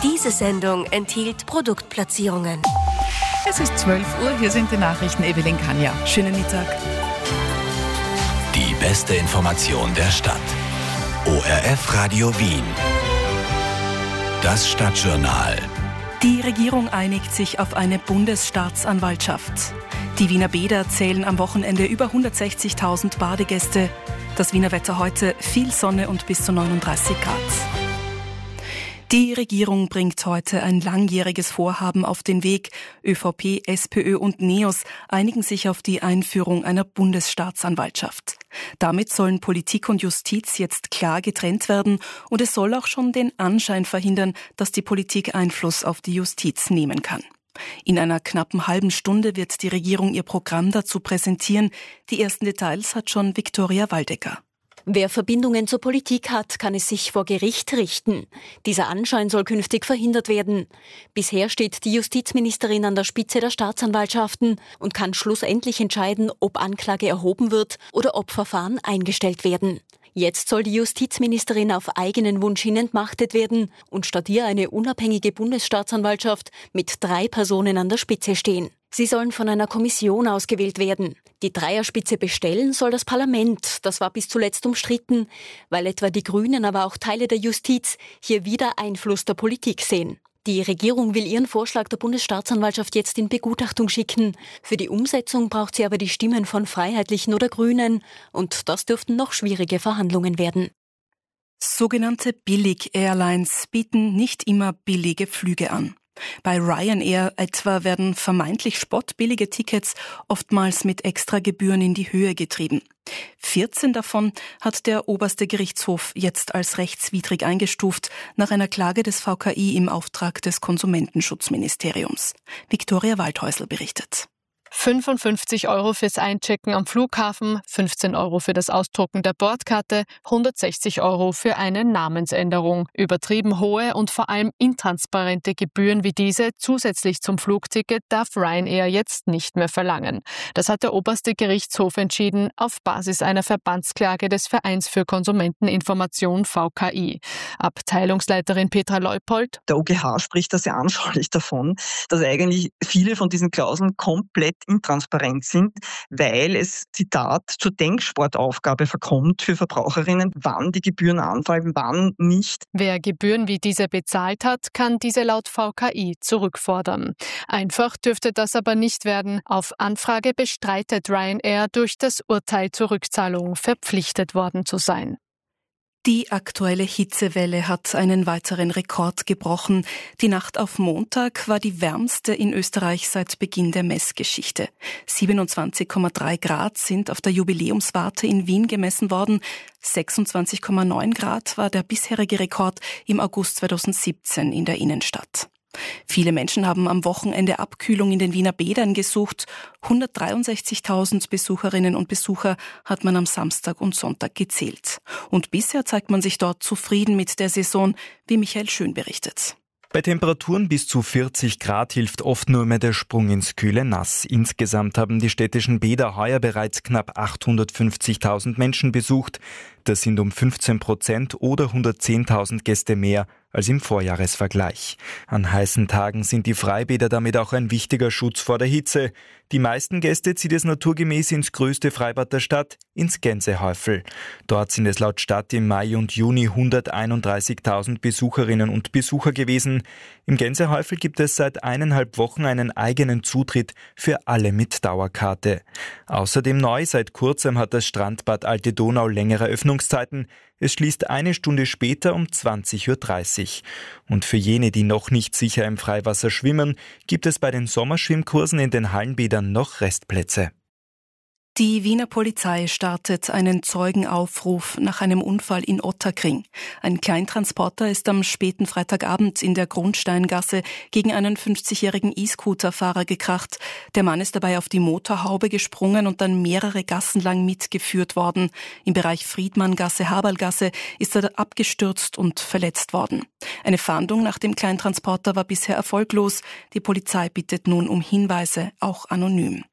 Diese Sendung enthielt Produktplatzierungen. Es ist 12 Uhr, hier sind die Nachrichten. Evelyn Kanja. Schönen Mittag. Die beste Information der Stadt. ORF Radio Wien. Das Stadtjournal. Die Regierung einigt sich auf eine Bundesstaatsanwaltschaft. Die Wiener Bäder zählen am Wochenende über 160.000 Badegäste. Das Wiener Wetter heute: viel Sonne und bis zu 39 Grad. Die Regierung bringt heute ein langjähriges Vorhaben auf den Weg. ÖVP, SPÖ und NEOS einigen sich auf die Einführung einer Bundesstaatsanwaltschaft. Damit sollen Politik und Justiz jetzt klar getrennt werden und es soll auch schon den Anschein verhindern, dass die Politik Einfluss auf die Justiz nehmen kann. In einer knappen halben Stunde wird die Regierung ihr Programm dazu präsentieren. Die ersten Details hat schon Viktoria Waldecker. Wer Verbindungen zur Politik hat, kann es sich vor Gericht richten. Dieser Anschein soll künftig verhindert werden. Bisher steht die Justizministerin an der Spitze der Staatsanwaltschaften und kann schlussendlich entscheiden, ob Anklage erhoben wird oder ob Verfahren eingestellt werden. Jetzt soll die Justizministerin auf eigenen Wunsch hin entmachtet werden und statt ihr eine unabhängige Bundesstaatsanwaltschaft mit 3 Personen an der Spitze stehen. Sie sollen von einer Kommission ausgewählt werden. Die Dreierspitze bestellen soll das Parlament. Das war bis zuletzt umstritten, weil etwa die Grünen, aber auch Teile der Justiz hier wieder Einfluss der Politik sehen. Die Regierung will ihren Vorschlag der Bundesstaatsanwaltschaft jetzt in Begutachtung schicken. Für die Umsetzung braucht sie aber die Stimmen von Freiheitlichen oder Grünen. Und das dürften noch schwierige Verhandlungen werden. Sogenannte Billig-Airlines bieten nicht immer billige Flüge an. Bei Ryanair etwa werden vermeintlich spottbillige Tickets oftmals mit Extragebühren in die Höhe getrieben. 14 davon hat der oberste Gerichtshof jetzt als rechtswidrig eingestuft, nach einer Klage des VKI im Auftrag des Konsumentenschutzministeriums. Viktoria Waldhäusl berichtet. 55 € fürs Einchecken am Flughafen, 15 € für das Ausdrucken der Bordkarte, 160 € für eine Namensänderung. Übertrieben hohe und vor allem intransparente Gebühren wie diese zusätzlich zum Flugticket darf Ryanair jetzt nicht mehr verlangen. Das hat der oberste Gerichtshof entschieden auf Basis einer Verbandsklage des Vereins für Konsumenteninformation VKI. Abteilungsleiterin Petra Leupold. Der OGH spricht da sehr anschaulich davon, dass eigentlich viele von diesen Klauseln komplett intransparent sind, weil es, Zitat, zur Denksportaufgabe verkommt für Verbraucherinnen, wann die Gebühren anfallen, wann nicht. Wer Gebühren wie diese bezahlt hat, kann diese laut VKI zurückfordern. Einfach dürfte das aber nicht werden. Auf Anfrage bestreitet Ryanair, durch das Urteil zur Rückzahlung verpflichtet worden zu sein. Die aktuelle Hitzewelle hat einen weiteren Rekord gebrochen. Die Nacht auf Montag war die wärmste in Österreich seit Beginn der Messgeschichte. 27,3 Grad sind auf der Jubiläumswarte in Wien gemessen worden. 26,9 Grad war der bisherige Rekord im August 2017 in der Innenstadt. Viele Menschen haben am Wochenende Abkühlung in den Wiener Bädern gesucht. 163.000 Besucherinnen und Besucher hat man am Samstag und Sonntag gezählt. Und bisher zeigt man sich dort zufrieden mit der Saison, wie Michael Schön berichtet. Bei Temperaturen bis zu 40 Grad hilft oft nur mehr der Sprung ins kühle Nass. Insgesamt haben die städtischen Bäder heuer bereits knapp 850.000 Menschen besucht. Das sind um 15% oder 110.000 Gäste mehr als im Vorjahresvergleich. An heißen Tagen sind die Freibäder damit auch ein wichtiger Schutz vor der Hitze. Die meisten Gäste zieht es naturgemäß ins größte Freibad der Stadt, ins Gänsehäufel. Dort sind es laut Stadt im Mai und Juni 131.000 Besucherinnen und Besucher gewesen. Im Gänsehäufel gibt es seit 1,5 Wochen einen eigenen Zutritt für alle mit Dauerkarte. Außerdem neu, seit kurzem hat das Strandbad Alte Donau längere Öffnungszeiten. Es schließt 1 Stunde später um 20.30 Uhr. Und für jene, die noch nicht sicher im Freiwasser schwimmen, gibt es bei den Sommerschwimmkursen in den Hallenbädern noch Restplätze. Die Wiener Polizei startet einen Zeugenaufruf nach einem Unfall in Ottakring. Ein Kleintransporter ist am späten Freitagabend in der Grundsteingasse gegen einen 50-jährigen E-Scooter-Fahrer gekracht. Der Mann ist dabei auf die Motorhaube gesprungen und dann mehrere Gassen lang mitgeführt worden. Im Bereich Friedmanngasse, Haberlgasse ist er abgestürzt und verletzt worden. Eine Fahndung nach dem Kleintransporter war bisher erfolglos. Die Polizei bittet nun um Hinweise, auch anonym.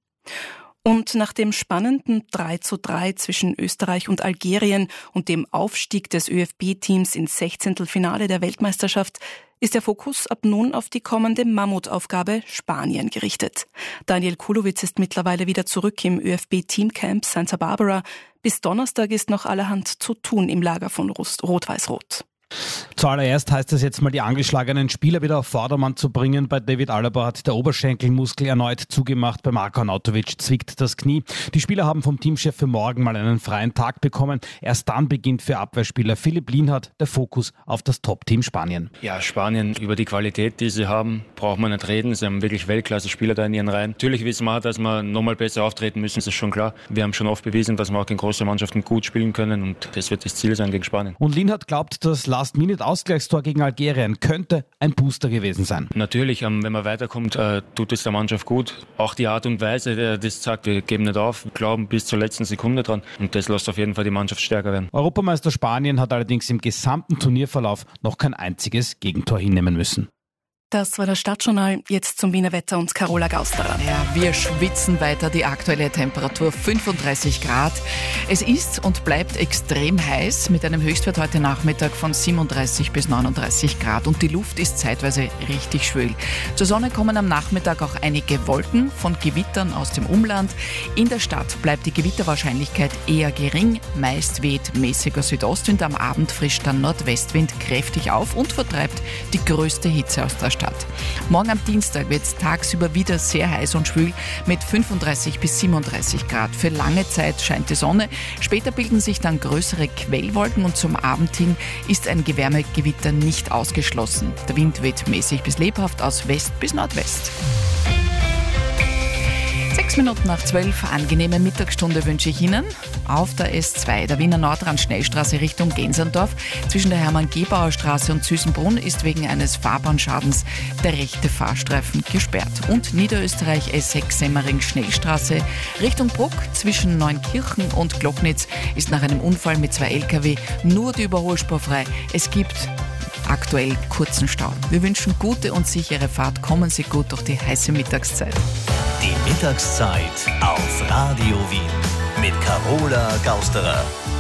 Und nach dem spannenden 3:3 zwischen Österreich und Algerien und dem Aufstieg des ÖFB-Teams ins 16. Finale der Weltmeisterschaft ist der Fokus ab nun auf die kommende Mammutaufgabe Spanien gerichtet. Daniel Kulowitz ist mittlerweile wieder zurück im ÖFB-Teamcamp Santa Barbara. Bis Donnerstag ist noch allerhand zu tun im Lager von Rot-Weiß-Rot. Zuallererst heißt es jetzt mal, die angeschlagenen Spieler wieder auf Vordermann zu bringen. Bei David Alaba hat der Oberschenkelmuskel erneut zugemacht, bei Marko Arnautovic zwickt das Knie. Die Spieler haben vom Teamchef für morgen mal einen freien Tag bekommen. Erst dann beginnt für Abwehrspieler Philipp Lienhardt der Fokus auf das Top-Team Spanien. Ja, Spanien, über die Qualität, die sie haben, braucht man nicht reden. Sie haben wirklich Weltklasse-Spieler da in ihren Reihen. Natürlich wissen wir, dass wir nochmal besser auftreten müssen, das ist schon klar. Wir haben schon oft bewiesen, dass wir auch gegen große Mannschaften gut spielen können und das wird das Ziel sein gegen Spanien. Und Lienhardt glaubt, dass Last-Minute-Ausgleichstor gegen Algerien könnte ein Booster gewesen sein. Natürlich, wenn man weiterkommt, tut es der Mannschaft gut. Auch die Art und Weise, das sagt, wir geben nicht auf, wir glauben bis zur letzten Sekunde dran und das lässt auf jeden Fall die Mannschaft stärker werden. Europameister Spanien hat allerdings im gesamten Turnierverlauf noch kein einziges Gegentor hinnehmen müssen. Das war das Stadtjournal. Jetzt zum Wiener Wetter und Carola Gausterer. Ja, wir schwitzen weiter. Die aktuelle Temperatur 35 Grad. Es ist und bleibt extrem heiß mit einem Höchstwert heute Nachmittag von 37 bis 39 Grad. Und die Luft ist zeitweise richtig schwül. Zur Sonne kommen am Nachmittag auch einige Wolken von Gewittern aus dem Umland. In der Stadt bleibt die Gewitterwahrscheinlichkeit eher gering. Meist weht mäßiger Südostwind. Am Abend frischt dann Nordwestwind kräftig auf und vertreibt die größte Hitze aus der Stadt. Morgen am Dienstag wird es tagsüber wieder sehr heiß und schwül mit 35 bis 37 Grad. Für lange Zeit scheint die Sonne. Später bilden sich dann größere Quellwolken und zum Abend hin ist ein Gewärmegewitter nicht ausgeschlossen. Der Wind weht mäßig bis lebhaft aus West bis Nordwest. 6 Minuten nach 12, angenehme Mittagsstunde wünsche ich Ihnen. Auf der S2, der Wiener Nordrand-Schnellstraße Richtung Gensendorf, zwischen der Hermann-Gebauer-Straße und Süßenbrunn ist wegen eines Fahrbahnschadens der rechte Fahrstreifen gesperrt. Und Niederösterreich S6 Semmering-Schnellstraße Richtung Bruck zwischen Neunkirchen und Glochnitz ist nach einem Unfall mit 2 LKW nur die Überholspur frei. Es gibt aktuell kurzen Stau. Wir wünschen gute und sichere Fahrt. Kommen Sie gut durch die heiße Mittagszeit. Die Mittagszeit auf Radio Wien mit Carola Gausterer.